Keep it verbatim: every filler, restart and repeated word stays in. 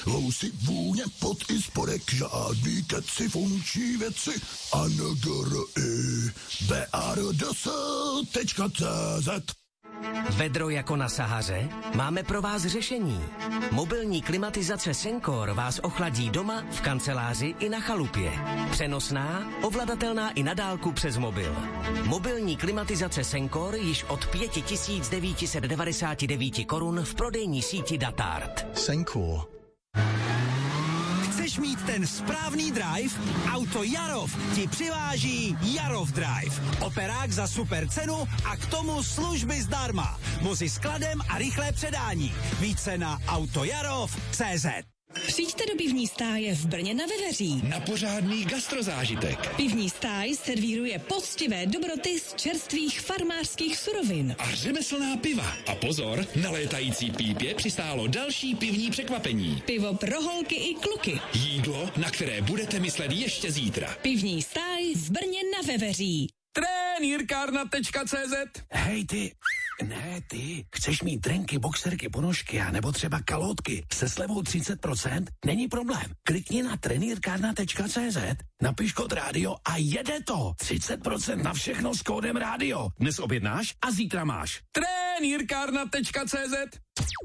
Lousy, vůně, pot i spodek, žádný keci, funkční věci. A N G R I B A R D S tečka C Z. Vedro jako na Sahaře? Máme pro vás řešení. Mobilní klimatizace Sencor vás ochladí doma, v kanceláři i na chalupě. Přenosná, ovladatelná i na dálku přes mobil. Mobilní klimatizace Sencor již od pět tisíc devět set devadesát devět korun v prodejní síti Datart. Sencor. Chceš mít ten správný drive? Auto Jarov ti přiváží Jarov Drive. Operák za super cenu a k tomu služby zdarma. Vozy s skladem a rychlé předání. Více na autojarov tečka cé zet. Přijďte do pivní stáje v Brně na Veveří. Na pořádný gastrozážitek. Pivní stáj servíruje poctivé dobroty z čerstvých farmářských surovin. A řemeslná piva. A pozor, na létající pípě přistálo další pivní překvapení. Pivo pro holky i kluky. Jídlo, na které budete myslet ještě zítra. Pivní stáj v Brně na Veveří. Trenýrkárna tečka cé zet. Hej ty, ne ty, chceš mít drenky, boxerky, ponožky a nebo třeba kalhotky se slevou třicet procent? Není problém. Klikni na trenýrkárna tečka cé zet, napiš kód rádio a jede to. třicet procent na všechno s kódem rádio. Dnes objednáš a zítra máš. Trenýrkárna tečka cé zet.